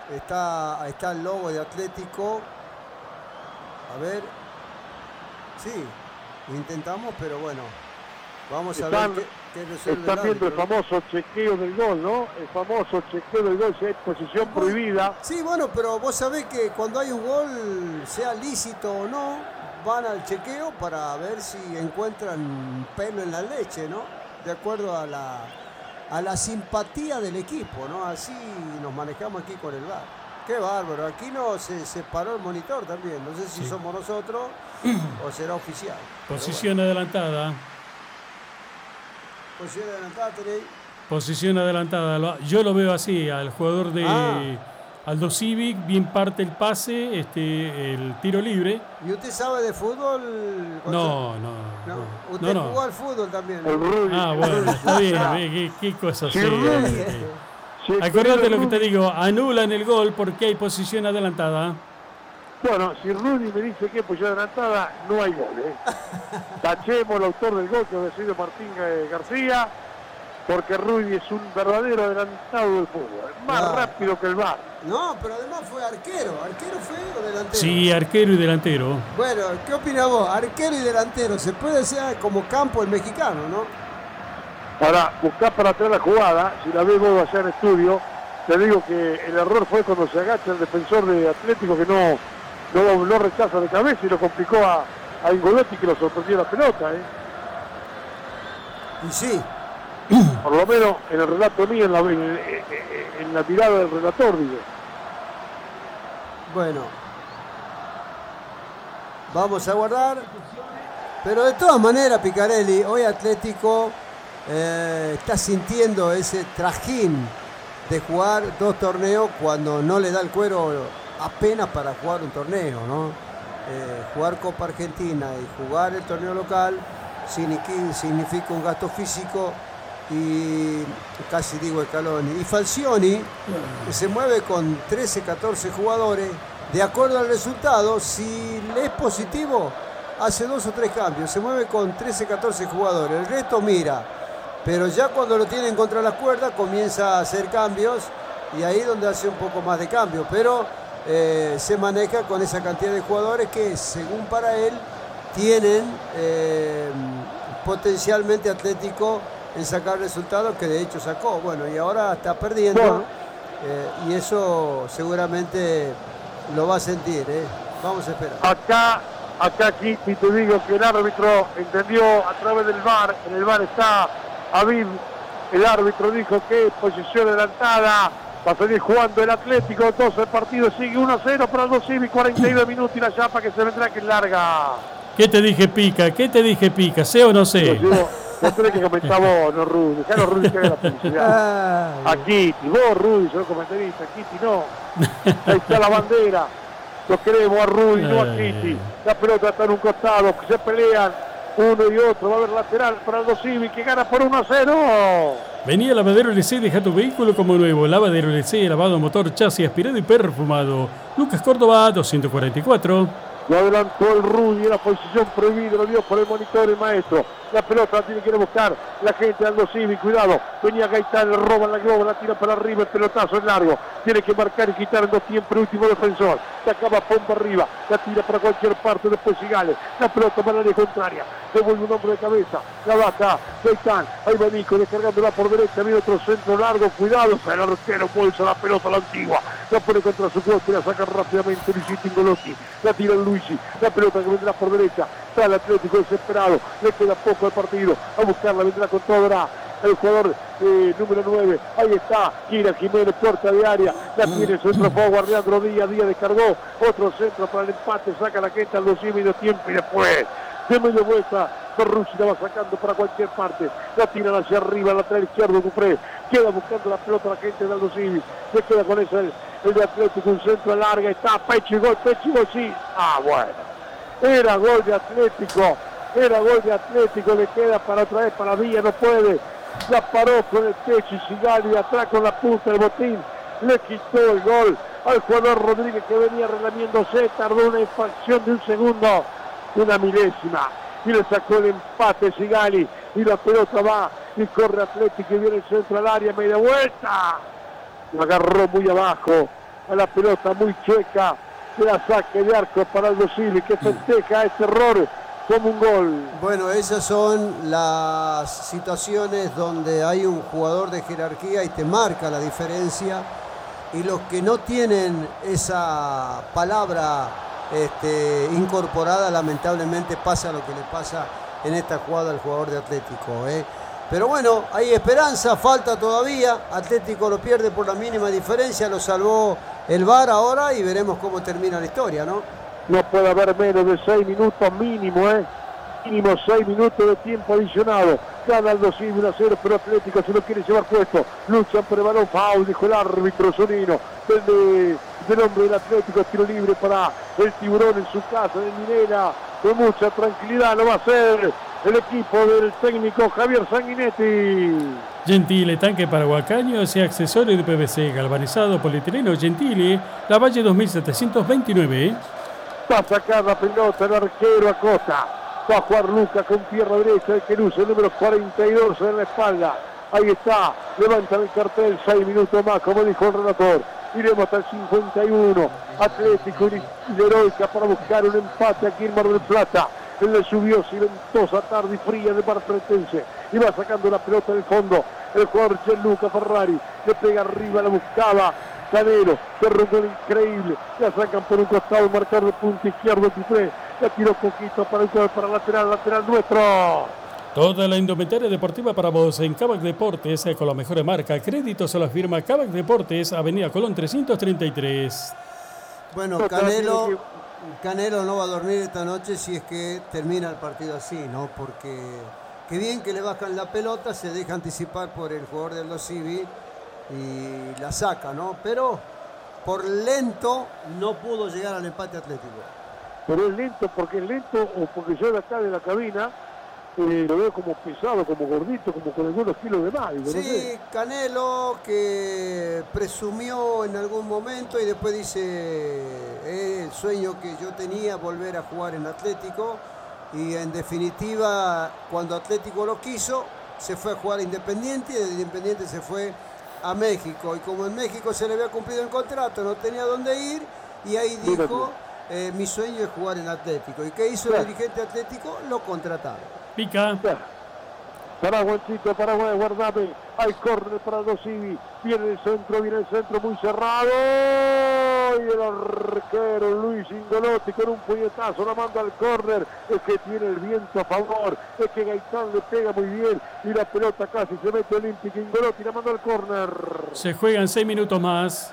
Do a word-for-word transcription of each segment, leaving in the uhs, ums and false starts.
Está, está el logo de Atlético. A ver. Sí, intentamos, pero bueno. Vamos a Están, ver qué, qué resuelve están el viendo el árbitro. famoso chequeo del gol, ¿no? El famoso chequeo del gol, si hay posición prohibida. Sí, bueno, pero vos sabés que cuando hay un gol, sea lícito o no, van al chequeo para ver si encuentran pelo en la leche, ¿no? De acuerdo a la, a la simpatía del equipo, ¿no? Así nos manejamos aquí con el V A R. Qué bárbaro, aquí no se separó el monitor también, no sé si sí. somos nosotros o será oficial. Posición bueno. adelantada. Posición adelantada, tenéis. Posición adelantada, yo lo veo así, al jugador de ah. Aldo Civic, bien parte el pase, este, el tiro libre. ¿Y usted sabe de fútbol? No, no, no. no. Usted no, jugó no. al fútbol también, ¿no? Ah, bueno, está bien, qué, qué cosa sí, seria. Sí, acordate lo que te digo, anulan el gol porque hay posición adelantada. Bueno, si Rudy me dice que posición adelantada, no hay gol, ¿eh? Tachemos al autor del gol, que ha sido Martín García, porque Rudy es un verdadero adelantado del fútbol, más no. rápido que el V A R. No, pero además fue arquero, arquero fue o delantero. Sí, arquero y delantero. Bueno, ¿qué opina vos? Arquero y delantero, se puede hacer como campo el mexicano, ¿no? Para buscar para atrás la jugada, si la ves vos allá en estudio, te digo que el error fue cuando se agacha el defensor de Atlético, que no, no, no rechaza de cabeza y lo complicó a, a Ingolotti, que lo sorprendió la pelota, ¿eh? Y sí. Por lo menos en el relato mío, en la, en, en la mirada del relator, digo. Bueno. Vamos a guardar. Pero de todas maneras, Picarelli, hoy Atlético eh, está sintiendo ese trajín de jugar dos torneos cuando no le da el cuero apenas para jugar un torneo, ¿no? Eh, jugar Copa Argentina y jugar el torneo local significa un gasto físico y casi digo Scaloni. Y Falcioni, que se mueve con trece, catorce jugadores, de acuerdo al resultado, si le es positivo, hace dos o tres cambios, se mueve con trece, catorce jugadores, el resto mira, pero ya cuando lo tienen contra las cuerdas comienza a hacer cambios y ahí es donde hace un poco más de cambio, pero eh, se maneja con esa cantidad de jugadores que según para él tienen eh, potencialmente Atlético en sacar resultados, que de hecho sacó, bueno, y ahora está perdiendo bueno. eh, y eso seguramente lo va a sentir, ¿eh? Vamos a esperar. Acá Acá aquí te digo que el árbitro entendió a través del V A R, en el V A R está Aviv, el árbitro dijo que es posición adelantada, va a seguir jugando el Atlético, doce partidos, sigue uno a cero para Aldo Civic, cuarenta y dos minutos y la chapa que se vendrá que es larga. ¿Qué te dije, Pica? ¿Qué te dije, Pica? ¿Sé o no sé? Yo, yo tenés que comentar vos, no Rudy, dejalo Rudy que haga la publicidad. Aquí, y vos Rudy, soy comentarista, Kitty no, ahí está la bandera. Lo queremos a Rudy, no a Kitty. La pelota está en un costado, se pelean uno y otro. Va a haber lateral para Aldo Civic que gana por uno a cero. Venía Lavadero L C, deja tu vehículo como nuevo. Lavadero L C, lavado motor, chasis, aspirado y perfumado. Lucas Córdoba, doscientos cuarenta y cuatro. Lo adelantó el Rudy en la posición prohibida, lo vio por el monitor el maestro. La pelota la tiene que ir a buscar la gente de Aldo Civic, cuidado. Venía Gaitán, le roban la globa, la tira para arriba, el pelotazo es largo. Tiene que marcar y quitar en dos tiempos el último defensor. Se acaba pompa arriba, la tira para cualquier parte, después Sigales. La pelota para la área contraria, devuelve un hombre de cabeza, la baja, Gaitán, ahí va Nico, descargándola por derecha, viene otro centro largo, cuidado, el arquero bolsa la pelota a la antigua. La pone contra su cuerpo y la saca rápidamente Luisito Ingolotti. La tira Luigi, la pelota que vendrá por derecha. Está el Atlético desesperado, le queda poco al partido. A buscarla, vendrá con todo el jugador eh, número nueve. Ahí está, Kira Jiménez, puerta de área. La tiene el centro forward, Leandro Díaz. Díaz descargó. Otro centro para el empate. Saca la gente al dos y medio tiempo y después de media vuelta. Ferrucci la va sacando para cualquier parte. La tiran hacia arriba, lateral izquierdo, Dupré. Queda buscando la pelota la gente de Aldo Civic. Se queda con esa el, el de Atlético, un centro larga. Está pecho y gol, pecho y gol, sí. Ah, bueno. Era gol de Atlético. Era gol de Atlético. Le queda para otra vez para Villa, no puede. La paró con el pecho y Sigali atrás con la punta del botín. Le quitó el gol al jugador Rodríguez que venía relamiéndose. Tardó una infracción de un segundo, una milésima. Y le sacó el empate Sigali. Y la pelota va y corre Atlético y viene el centro al área, media vuelta. Lo agarró muy abajo. a la pelota muy chueca, la saque de arco para Aldo Civi, que festeja este error como un gol. Bueno, esas son las situaciones donde hay un jugador de jerarquía y te marca la diferencia, y los que no tienen esa palabra este, incorporada, lamentablemente pasa lo que le pasa en esta jugada al jugador de Atlético, ¿eh? Pero bueno, hay esperanza, falta todavía. Atlético lo pierde por la mínima diferencia, lo salvó el V A R ahora y veremos cómo termina la historia, ¿no? No puede haber menos de seis minutos mínimo, ¿eh? Mínimo seis minutos de tiempo adicionado. Gana Aldo Civi uno a cero, pero Atlético se lo quiere llevar puesto. Luchan por el balón, foul, dijo el árbitro Sonino. Del, de, del hombre del Atlético, tiro libre para el Tiburón en su casa de Minera. Con mucha tranquilidad lo va a hacer el equipo del técnico Javier Sanguinetti. Gentile, tanque para Huacaños y accesorio de P V C, galvanizado, polietileno, Gentile, La Valle dos mil setecientos veintinueve. Va a sacar la pelota el arquero Acosta. Va a jugar Luca con pierna derecha, el que luce el número cuarenta y dos en la espalda. Ahí está, levantan el cartel, seis minutos más, como dijo el relator. Iremos hasta el cincuenta y uno. Atlético y de Heroica para buscar un empate aquí en Mar del Plata. En la lluviosa y ventosa tarde y fría de Mar Platense. Y va sacando la pelota del fondo. El jugador Gianluca Ferrari le pega arriba, la buscaba Canelo, que rondó increíble. La sacan por un costado, el marcador de punta izquierdo veintitrés. La tiró poquito para el para lateral, lateral nuestro. Toda la indumentaria deportiva para vos en Kavak Deportes, con la mejor marca. Créditos a la firma Kavak Deportes, Avenida Colón trescientos treinta y tres. Bueno, Canelo, Canelo no va a dormir esta noche si es que termina el partido así, ¿no? Porque qué bien que le bajan la pelota, se deja anticipar por el jugador de Aldo Civi y la saca, ¿no? Pero por lento no pudo llegar al empate Atlético. Pero es lento porque es lento o porque yo de acá de la cabina eh, lo veo como pesado, como gordito, como con algunos kilos de más. Digo, Sí, no sé. Canelo que presumió en algún momento y después dice eh, el sueño que yo tenía volver a jugar en Atlético, y en definitiva cuando Atlético lo quiso se fue a jugar a Independiente y de Independiente se fue a México, y como en México se le había cumplido el contrato no tenía dónde ir y ahí dijo eh, mi sueño es jugar en Atlético. ¿Y qué hizo el dirigente Atlético? Lo contrataron. Pica. Para Juancito, para guardame. Hay córner para Aldo Civi. Viene el centro, viene el centro muy cerrado. Y el arquero Luis Ingolotti con un puñetazo la manda al córner. Es que tiene el viento a favor. Es que Gaitán le pega muy bien. Y la pelota casi se mete olímpica. Ingolotti la manda al córner. Se juegan seis minutos más.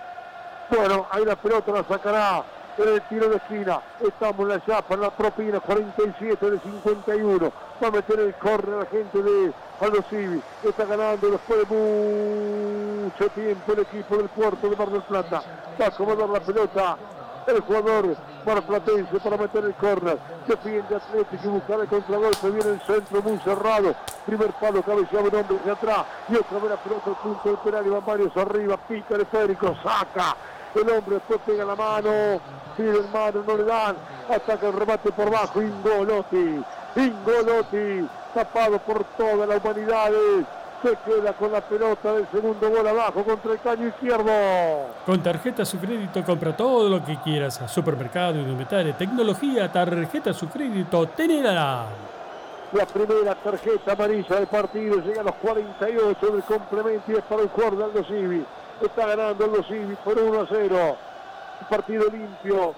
Bueno, ahí la pelota la sacará en el tiro de esquina. Estamos en la chapa, en la propina, cuarenta y siete de cincuenta y uno. Va a meter el córner la gente de Aldo Civi. Está ganando después de mucho tiempo el equipo del Puerto de Mar del Plata. Va a acomodar la pelota el jugador marplatense para meter el córner. Defiende Atlético y buscar el contragolpe. Viene el centro muy cerrado. Primer palo, cabeceaba un hombre hacia atrás. Y otra vez la pelota al punto del penal. Y van varios arriba. Pica el esférico. Saca. El hombre después pega la mano. Pide el mano, no le dan. Ataca el remate por bajo. Ingolotti. Ingolotti. Tapado por toda la humanidad. Se queda con la pelota del segundo gol abajo contra el caño izquierdo. Con tarjeta su crédito compra todo lo que quieras. Supermercado, indumentaria, tecnología, tarjeta su crédito, tenela. La primera tarjeta amarilla del partido llega a los cuarenta y ocho del complemento y es para el jugador de Aldo Civi. Está ganando Aldo Civi por uno a cero. Un partido limpio,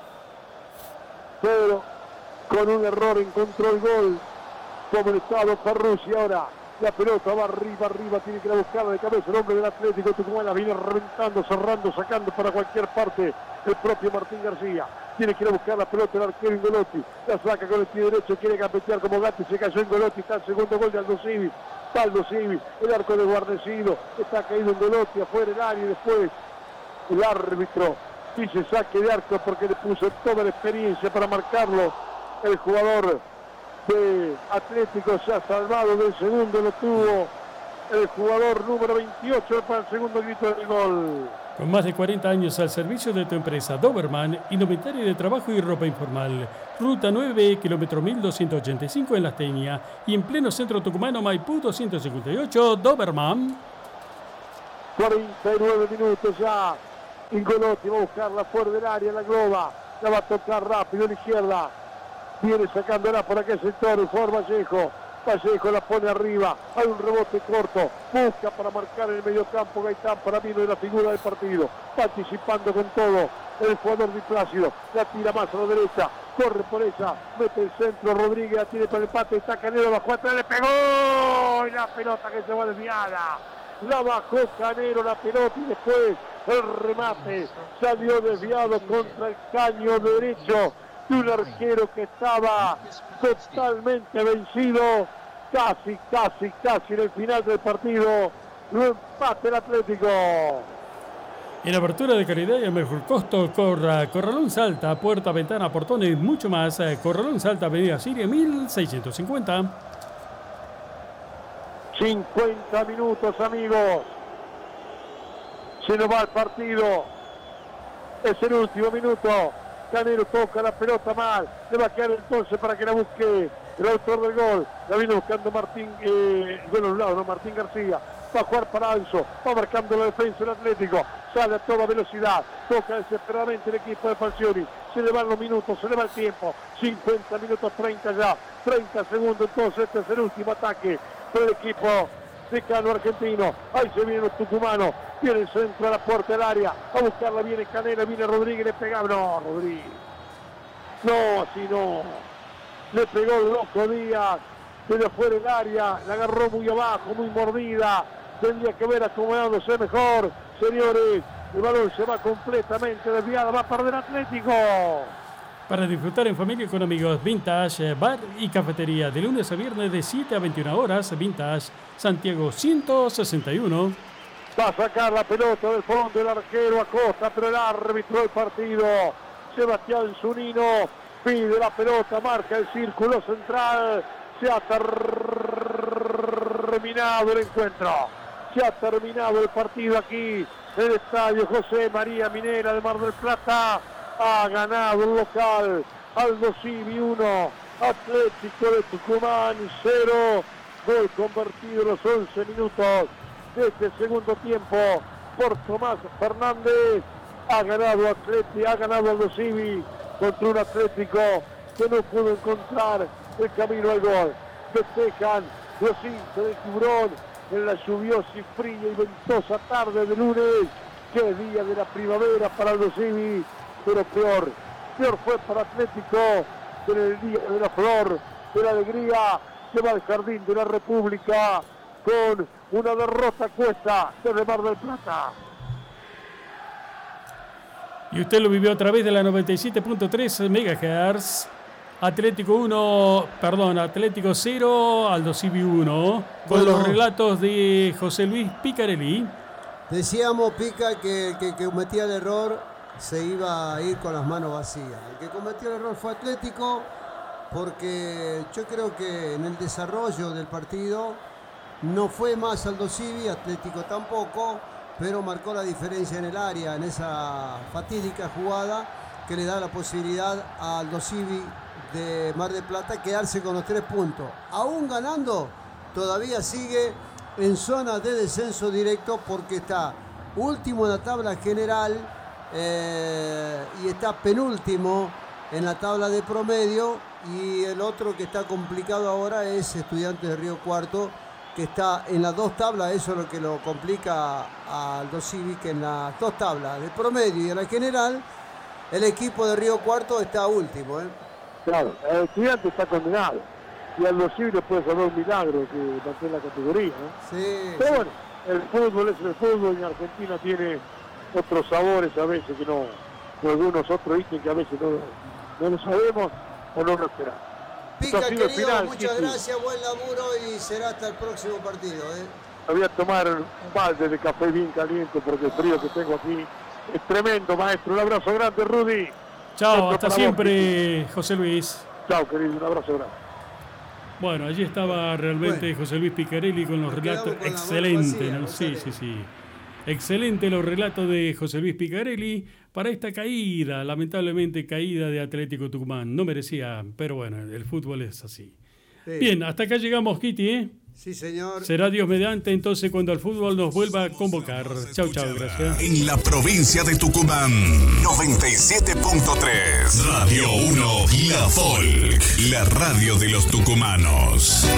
pero con un error encontró el gol. Como el estado Ferrucci ahora. La pelota va arriba, arriba, tiene que ir a buscarla de cabeza el hombre del Atlético Tucumán, la viene reventando, cerrando, sacando para cualquier parte el propio Martín García. Tiene que ir a buscar la pelota el arquero Ingolotti, la saca con el pie derecho, quiere capetear como Gatti, se cayó Ingolotti, está el segundo gol de Aldo Civi. Aldo Civi, el arco desguarnecido, está caído Ingolotti afuera el área y después el árbitro dice saque de arco porque le puso toda la experiencia para marcarlo. El jugador de Atlético se ha salvado del segundo, lo tuvo el jugador número veintiocho para el segundo grito del gol. Con más de cuarenta años al servicio de tu empresa, Doberman, indumentaria de trabajo y ropa informal. Ruta nueve, kilómetro mil doscientos ochenta y cinco en La Esteña y en pleno centro tucumano, Maipú doscientos cincuenta y ocho, Doberman. cuarenta y nueve minutos ya Ingolotti va a buscarla fuera del área, la globa, la va a tocar rápido a la izquierda. Viene sacándola por aquel sector el jugador Vallejo. Vallejo la pone arriba, hay un rebote corto, busca para marcar el mediocampo Gaitán, para mí no es la figura del partido, participando con todo el jugador Di Plácido, la tira más a la derecha, corre por ella, mete el centro, Rodríguez la tiene para el empate, está Canero, bajó atrás, le pegó, y la pelota que se va desviada, la bajó Canero la pelota y después el remate salió desviado contra el caño derecho de un arquero que estaba totalmente vencido, casi, casi, casi en el final del partido, lo empate el Atlético. En apertura de calidad y a mejor costo, Corra, Corralón Salta, puerta, ventana, portones, mucho más. Corralón Salta, Avenida Siria, mil seiscientos cincuenta. cincuenta minutos, amigos. Se nos va el partido. Es el último minuto. Canero toca la pelota mal. Le va a quedar entonces para que la busque el autor del gol. La viene buscando Martín, eh, de los lados, ¿no? Martín García. Va a jugar para Anzo. Va marcando la defensa del Atlético. Sale a toda velocidad. Toca desesperadamente el equipo de Falcioni. Se le van los minutos, se le va el tiempo. cincuenta minutos, treinta ya. treinta segundos. Entonces este es el último ataque del equipo Decano argentino. Ahí se vienen los tucumanos. Viene el centro a la puerta del área. A buscarla, viene Canela, viene Rodríguez, le pega. No, Rodríguez. No, así no. Le pegó el loco Díaz. Desde fuera del área. La agarró muy abajo, muy mordida. Tendría que ver acomodándose mejor. Señores, el balón se va completamente desviado. Va a perder Atlético. Para disfrutar en familia y con amigos, Vintage, bar y cafetería, de lunes a viernes de siete a veintiuna horas, Vintage, Santiago ciento sesenta y uno. Va a sacar la pelota del fondo el arquero Acosta, pero el árbitro del partido, Sebastián Zunino, pide la pelota, marca el círculo central, se ha terminado el encuentro, se ha terminado el partido aquí en el estadio José María Minera de Mar del Plata. Ha ganado el local, Aldo Civi uno, Atlético de Tucumán cero, gol convertido en los once minutos de este segundo tiempo por Tomás Fernández. Ha ganado Atlético, ha ganado Aldo Civi contra un Atlético que no pudo encontrar el camino al gol. Festejan los hinchas del Tiburón en la lluviosa y fría y ventosa tarde de lunes, que es día de la primavera para Aldo Civi. Pero peor, peor fue para Atlético, que en el día de la flor, de la alegría, se va al Jardín de la República con una derrota cuesta desde Mar del Plata. Y usted lo vivió a través de la noventa y siete punto tres megahertz. Atlético uno, perdón, Atlético cero, Aldo Civi uno, con bueno, los relatos de José Luis Picarelli. Decíamos, Pica, que el que, que cometía el error se iba a ir con las manos vacías. El que cometió el error fue Atlético, porque yo creo que en el desarrollo del partido no fue más Aldo Civi, Atlético tampoco, pero marcó la diferencia en el área, en esa fatídica jugada que le da la posibilidad a Aldo Civi de Mar del Plata quedarse con los tres puntos. Aún ganando, todavía sigue en zona de descenso directo, porque está último en la tabla general, Eh, y está penúltimo en la tabla de promedio, y el otro que está complicado ahora es Estudiantes de Río Cuarto, que está en las dos tablas. Eso es lo que lo complica a Aldo Civi, que en las dos tablas de promedio y en la general el equipo de Río Cuarto está último, ¿eh? Claro, el Estudiante está condenado y Aldo Civi le puede salvar un milagro que mantiene la categoría, ¿no? Sí, pero sí. Bueno, el fútbol es el fútbol, y en Argentina tiene otros sabores a veces que no, o algunos otros ítems que a veces no, no lo sabemos o no lo esperamos. Pica, querido, final, muchas Kiki. Gracias, buen laburo y será hasta el próximo partido, ¿eh? Voy a tomar un balde de café bien caliente porque el frío que tengo aquí es tremendo, maestro. Un abrazo grande, Rudy. Chao, hasta siempre, vos, José Luis. Chao, querido, un abrazo grande. Bueno, allí estaba realmente bueno, José Luis Picarelli con los relatos excelentes, ¿no? Sí, sí, sí. Excelente los relatos de José Luis Picarelli para esta caída, lamentablemente caída de Atlético Tucumán. No merecía, pero bueno, el fútbol es así. Sí. Bien, hasta acá llegamos, Kitty, ¿eh? Sí, señor. Será Dios mediante entonces cuando el fútbol nos vuelva a convocar. Chau, chau, gracias. En la provincia de Tucumán, noventa y siete punto tres. Radio uno, La Folk, la radio de los tucumanos.